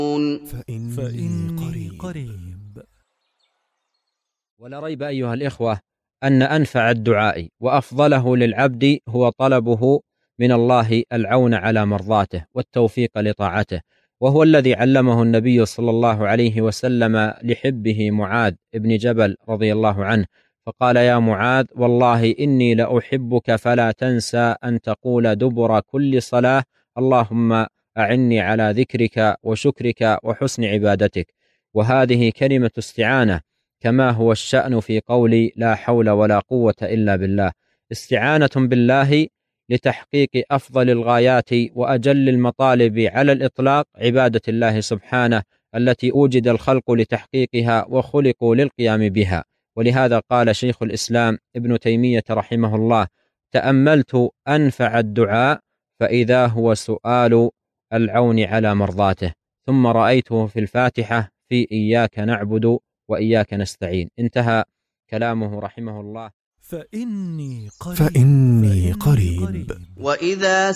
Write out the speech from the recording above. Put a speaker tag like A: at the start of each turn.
A: فإني قريب.
B: ولا ريب أيها الإخوة أن أنفع الدعاء وأفضله للعبد هو طلبه من الله العون على مرضاته والتوفيق لطاعته، وهو الذي علمه النبي صلى الله عليه وسلم لحبه معاذ بن جبل رضي الله عنه، فقال: يا معاذ، والله إني لأحبك فلا تنسى أن تقول دبر كل صلاة: اللهم أعني على ذكرك وشكرك وحسن عبادتك. وهذه كلمة استعانة، كما هو الشأن في قول لا حول ولا قوة إلا بالله، استعانة بالله لتحقيق أفضل الغايات وأجل المطالب على الإطلاق، عبادة الله سبحانه التي أوجد الخلق لتحقيقها وخلقوا للقيام بها. ولهذا قال شيخ الإسلام ابن تيمية رحمه الله: تأملت أنفع الدعاء فإذا هو سؤال العون على مرضاته، ثم رأيته في الفاتحة في إياك نعبد وإياك نستعين. انتهى كلامه رحمه الله.
A: فإني قريب.
C: وإذا